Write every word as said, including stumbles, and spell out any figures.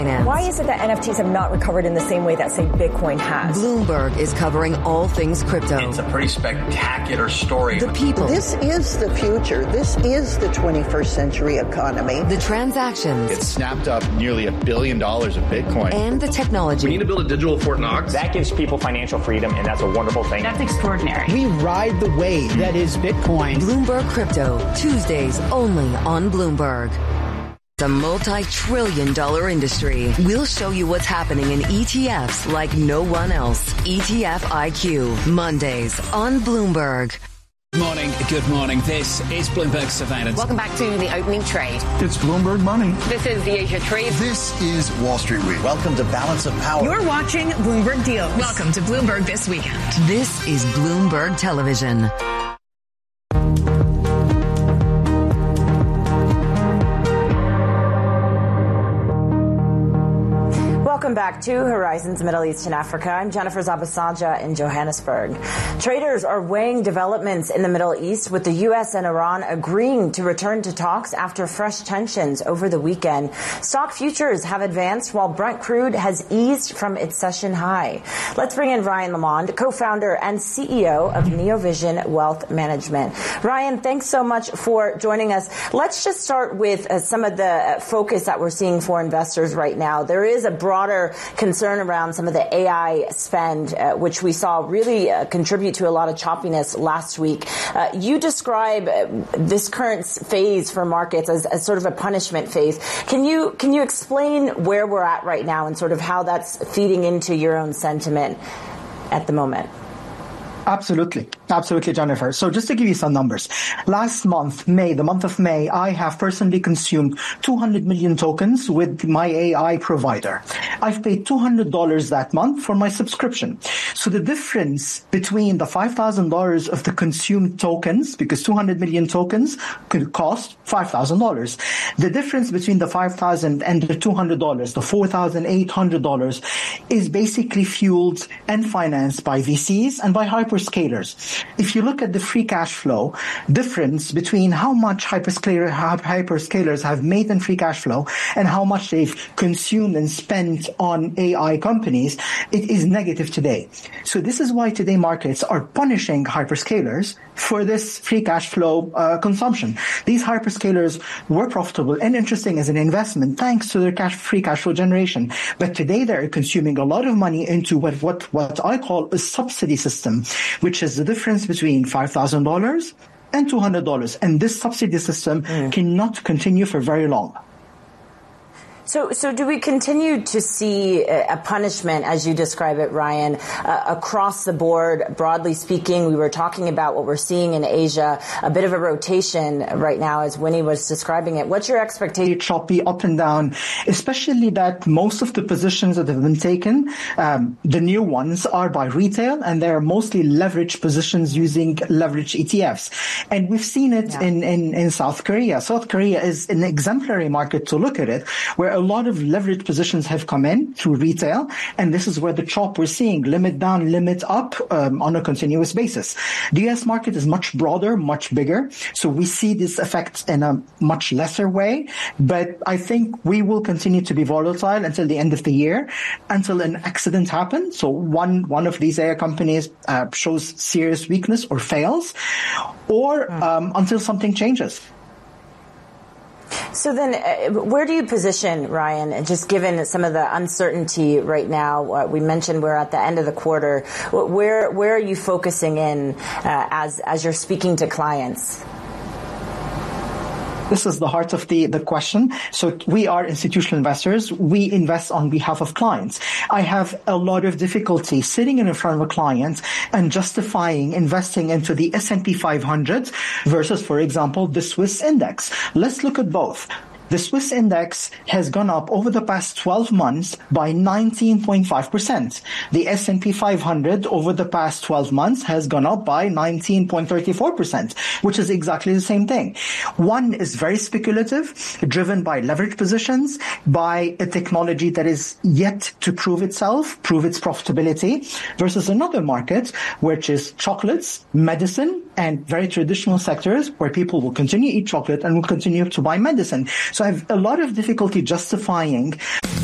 finance. Why is it that N F Ts have not recovered in the same way that, say, Bitcoin has? Bloomberg is covering all things crypto. It's a pretty spectacular story. The people. This is the future. This is the twenty-first century economy. The transactions. It snapped up nearly a billion dollars of Bitcoin. And the technology. We need to build a digital Fort Knox. That gives people financial freedom, and that's a wonderful thing. That's extraordinary. We ride the wave that is Bitcoin. Bloomberg Crypto, Tuesdays only on Bloomberg. The multi-trillion dollar industry. We'll show you what's happening in E T Fs like no one else. E T F I Q, Mondays on Bloomberg. Good morning. Good morning. This is Bloomberg Surveillance. Welcome back to the opening trade. It's Bloomberg Money. This is the Asia Trade. This is Wall Street Week. Welcome to Balance of Power. You're watching Bloomberg Deals. Welcome to Bloomberg This Weekend. This is Bloomberg Television. Welcome back to Horizons Middle East and Africa. I'm Jennifer Zabasanja in Johannesburg. Traders are weighing developments in the Middle East, with the U S and Iran agreeing to return to talks after fresh tensions over the weekend. Stock futures have advanced while Brent crude has eased from its session high. Let's bring in Ryan Lamond, co-founder and C E O of Neovision Wealth Management. Ryan, thanks so much for joining us. Let's just start with uh, some of the focus that we're seeing for investors right now. There is a broader concern around some of the A I spend, uh, which we saw really uh, contribute to a lot of choppiness last week. Uh, you describe uh, this current phase for markets as, as sort of a punishment phase. Can you can you explain where we're at right now and sort of how that's feeding into your own sentiment at the moment? Absolutely. Absolutely, Jennifer. So just to give you some numbers, last month, May, the month of May, I have personally consumed two hundred million tokens with my A I provider. I've paid two hundred dollars that month for my subscription. So the difference between the five thousand dollars of the consumed tokens, because two hundred million tokens could cost five thousand dollars. The difference between the five thousand dollars and the two hundred dollars, the four thousand eight hundred dollars, is basically fueled and financed by V Cs and by hyperscalers. If you look at the free cash flow difference between how much hyperscaler, hyperscalers have made in free cash flow and how much they've consumed and spent on A I companies, it is negative today. So this is why today markets are punishing hyperscalers for this free cash flow uh, consumption. These hyperscalers were profitable and interesting as an investment thanks to their cash, free cash flow generation. But today they're consuming a lot of money into what, what, what I call a subsidy system, which is the difference between five thousand dollars and two hundred dollars. And this subsidy system mm. cannot continue for very long. So, so do we continue to see a punishment, as you describe it, Ryan, uh, across the board? Broadly speaking, we were talking about what we're seeing in Asia, a bit of a rotation right now, as Winnie was describing it. What's your expectation? Choppy up and down, especially that most of the positions that have been taken, um, the new ones, are by retail, and they're mostly leveraged positions using leveraged E T Fs. And we've seen it yeah. in, in, in South Korea. South Korea is an exemplary market to look at it, where a lot of leveraged positions have come in through retail, and this is where the chop we're seeing, limit down, limit up um, on a continuous basis. The U S market is much broader, much bigger, so we see this effect in a much lesser way, but I think we will continue to be volatile until the end of the year, until an accident happens. So one, one of these A I companies uh, shows serious weakness or fails, or um, until something changes. So then uh, where do you position, Ryan, just given some of the uncertainty right now? Uh, we mentioned we're at the end of the quarter. Where where are you focusing in uh, as as you're speaking to clients? This is the heart of the, the question. So we are institutional investors. We invest on behalf of clients. I have a lot of difficulty sitting in front of a client and justifying investing into the S and P five hundred versus, for example, the Swiss index. Let's look at both. The Swiss index has gone up over the past twelve months by nineteen point five percent. The S and P five hundred over the past twelve months has gone up by nineteen point three four percent, which is exactly the same thing. One is very speculative, driven by leverage positions, by a technology that is yet to prove itself, prove its profitability, versus another market, which is chocolates, medicine, and very traditional sectors where people will continue to eat chocolate and will continue to buy medicine. So I have a lot of difficulty justifying